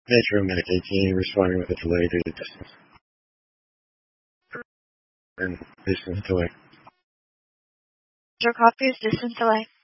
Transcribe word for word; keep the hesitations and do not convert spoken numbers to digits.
Metro Medic eighteen responding with a delay due to distance. And distance delay. Your copies, distance delay.